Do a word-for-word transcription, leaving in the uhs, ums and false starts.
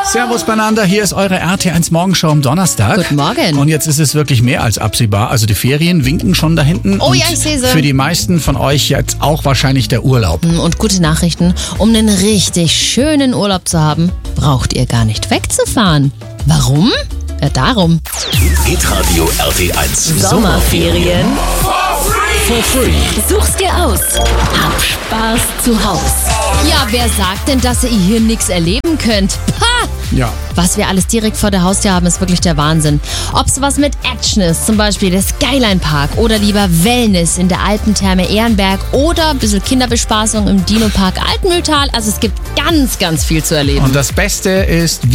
Servus beieinander, hier ist eure R T eins Morgenshow am Donnerstag. Guten Morgen. Und jetzt ist es wirklich mehr als absehbar. Also die Ferien winken schon da hinten. Oh und ja, ich sehe sie. Für die meisten von euch jetzt auch wahrscheinlich der Urlaub. Und gute Nachrichten, um einen richtig schönen Urlaub zu haben, braucht ihr gar nicht wegzufahren. Warum? Ja, darum. Hitradio R T eins. Sommerferien. For free. Such's dir aus. Hab Spaß zu Haus. Ja, wer sagt denn, dass ihr hier nichts erleben könnt? Pah! Ja. Was wir alles direkt vor der Haustür haben, ist wirklich der Wahnsinn. Ob's was mit Action ist, zum Beispiel der Skyline Park oder lieber Wellness in der Alpentherme Ehrenberg oder ein bisschen Kinderbespaßung im Dino-Park Altmühltal. Also es gibt ganz, ganz viel zu erleben. Und das Beste ist,